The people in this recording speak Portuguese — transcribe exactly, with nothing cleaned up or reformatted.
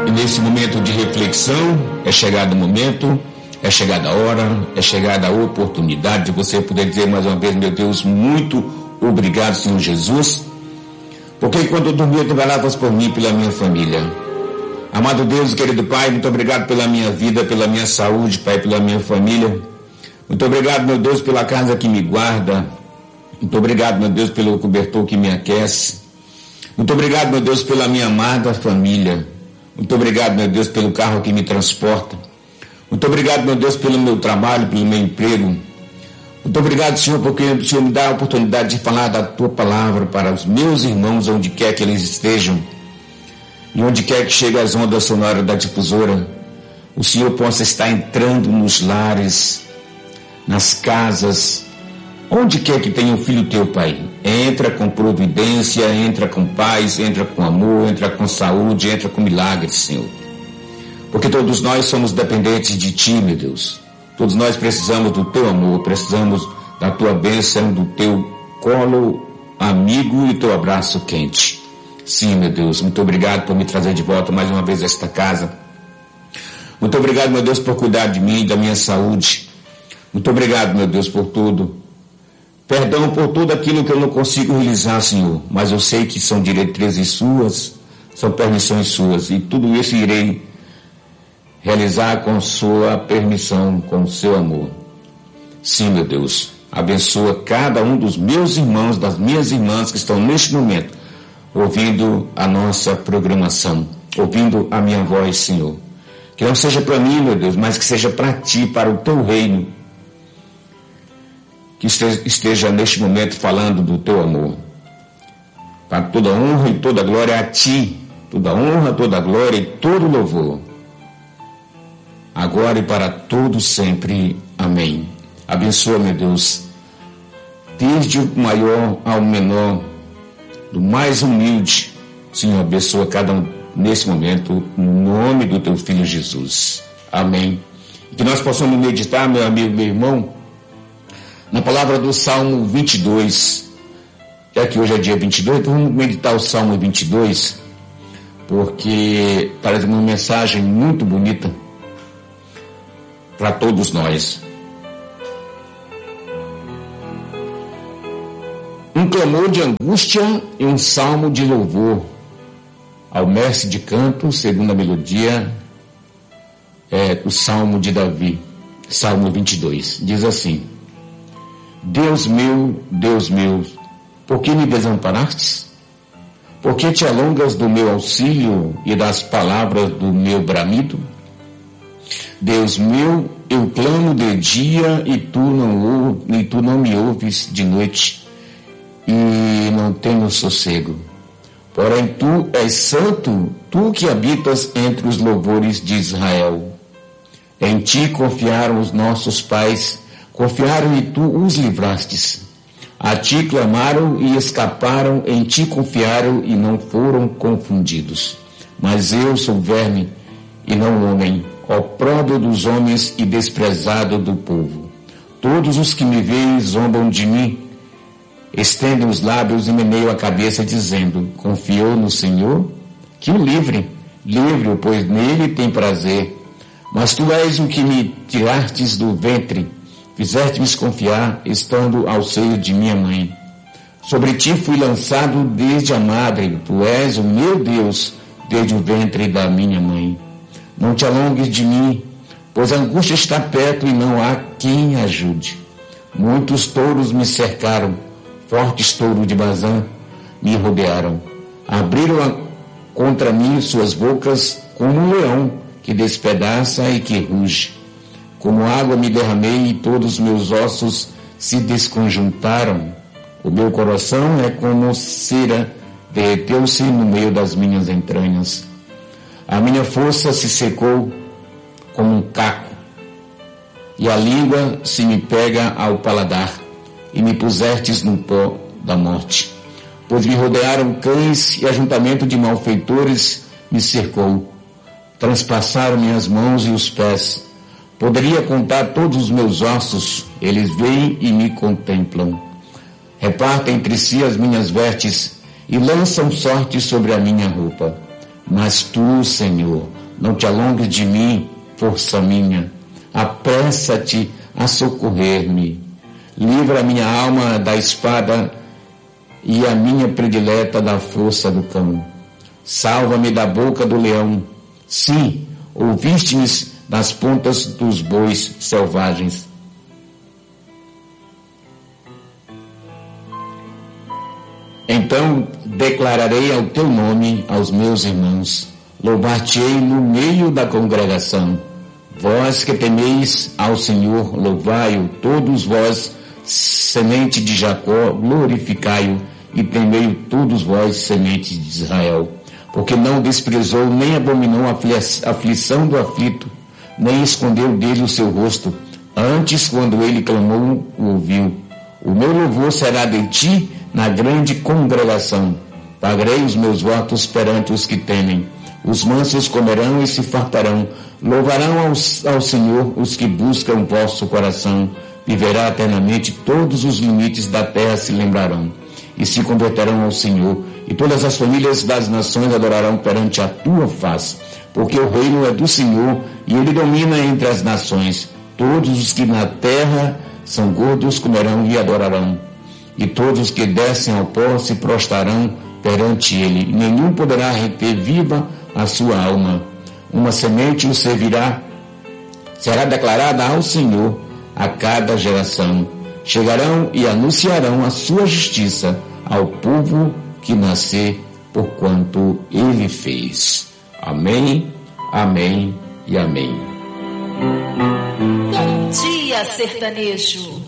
E nesse momento de reflexão, é chegado o momento, é chegada a hora, é chegada a oportunidade de você poder dizer mais uma vez: meu Deus, muito obrigado, Senhor Jesus, porque quando eu dormia, tu velavas por mim e pela minha família. Amado Deus, querido Pai, muito obrigado pela minha vida, pela minha saúde, Pai, pela minha família. Muito obrigado, meu Deus, pela casa que me guarda. Muito obrigado, meu Deus, pelo cobertor que me aquece. Muito obrigado, meu Deus, pela minha amada família. Muito obrigado, meu Deus, pelo carro que me transporta. Muito obrigado, meu Deus, pelo meu trabalho, pelo meu emprego. Muito obrigado, Senhor, porque o Senhor me dá a oportunidade de falar da Tua palavra para os meus irmãos, onde quer que eles estejam. E onde quer que chegue as ondas sonoras da difusora, o Senhor possa estar entrando nos lares, nas casas, onde quer que tenha um filho teu, Pai. Entra com providência, entra com paz, entra com amor, entra com saúde, entra com milagres, Senhor. Porque todos nós somos dependentes de Ti, meu Deus. Todos nós precisamos do Teu amor, precisamos da Tua bênção, do Teu colo amigo e Teu abraço quente. Sim, meu Deus, muito obrigado por me trazer de volta mais uma vez a esta casa. Muito obrigado, meu Deus, por cuidar de mim e da minha saúde. Muito obrigado, meu Deus, por tudo. Perdão por tudo aquilo que eu não consigo realizar, Senhor, mas eu sei que são diretrizes suas, são permissões suas, e tudo isso irei realizar com sua permissão, com seu amor. Sim, meu Deus, abençoa cada um dos meus irmãos, das minhas irmãs que estão neste momento ouvindo a nossa programação, ouvindo a minha voz, Senhor. Que não seja para mim, meu Deus, mas que seja para Ti, para o Teu reino. Que esteja, esteja neste momento falando do Teu amor. Para toda honra e toda glória a Ti, toda honra, toda glória e todo louvor, agora e para todo sempre. Amém. Abençoa, meu Deus, desde o maior ao menor, do mais humilde. Senhor, abençoa cada um nesse momento, no nome do Teu Filho Jesus. Amém. E que nós possamos meditar, meu amigo, meu irmão, na palavra do Salmo vinte e dois. Já que hoje é dia vinte e dois, então vamos meditar o Salmo vinte e dois, porque parece uma mensagem muito bonita para todos nós. Um clamor de angústia e um salmo de louvor ao mestre de canto, segundo a melodia, é o Salmo de Davi, Salmo vinte e dois. Diz assim: Deus meu, Deus meu, por que me desamparastes? Por que te alongas do meu auxílio e das palavras do meu bramido? Deus meu, eu clamo de dia e tu não, e tu não me ouves de noite, e não tenho sossego. Porém tu és santo, tu que habitas entre os louvores de Israel. Em ti confiaram os nossos pais, confiaram e tu os livrastes. A ti clamaram e escaparam, em ti confiaram e não foram confundidos. Mas eu sou verme e não homem, opróbrio dos homens e desprezado do povo. Todos os que me veem zombam de mim, estendem os lábios e meneiam a cabeça, dizendo: confiou no Senhor? Que o livre, livre-o, pois nele tem prazer. Mas tu és o que me tirastes do ventre, fizeste-me confiar, estando ao seio de minha mãe. Sobre ti fui lançado desde a madre, tu és o meu Deus, desde o ventre da minha mãe. Não te alongues de mim, pois a angústia está perto e não há quem ajude. Muitos touros me cercaram, fortes touros de Bazã me rodearam. Abriram contra mim suas bocas como um leão que despedaça e que ruge. Como água me derramei e todos os meus ossos se desconjuntaram. O meu coração é como cera, derreteu-se no meio das minhas entranhas. A minha força se secou como um caco, e a língua se me pega ao paladar, e me pusestes no pó da morte. Pois me rodearam cães, e ajuntamento de malfeitores me cercou. Transpassaram minhas mãos e os pés. Poderia contar todos os meus ossos, eles veem e me contemplam. Repartem entre si as minhas vestes, e lançam sorte sobre a minha roupa. Mas tu, Senhor, não te alongues de mim, força minha. Apressa-te a socorrer-me. Livra a minha alma da espada e a minha predileta da força do cão. Salva-me da boca do leão. Sim, ouviste-me das pontas dos bois selvagens. Então declararei ao teu nome aos meus irmãos. Louvar-te-ei no meio da congregação. Vós que temeis ao Senhor, louvai-o. Todos vós, semente de Jacó, glorificai-o. E temei-o todos vós, semente de Israel. Porque não desprezou, nem abominou a aflição do aflito, nem escondeu dele o seu rosto. Antes, quando ele clamou, o ouviu. O meu louvor será de ti na grande congregação. Pagarei os meus votos perante os que temem. Os mansos comerão e se fartarão. Louvarão ao, ao Senhor os que buscam o vosso coração. Viverá eternamente, todos os limites da terra se lembrarão e se converterão ao Senhor, e todas as famílias das nações adorarão perante a tua face, porque o reino é do Senhor, e ele domina entre as nações. Todos os que na terra são gordos comerão e adorarão, e todos os que descem ao pó se prostrarão perante ele, e nenhum poderá reter viva a sua alma. Uma semente o servirá, será declarada ao Senhor a cada geração. Chegarão e anunciarão a sua justiça ao povo que nascer, porquanto ele fez. Amém, amém e amém. Bom dia, sertanejo.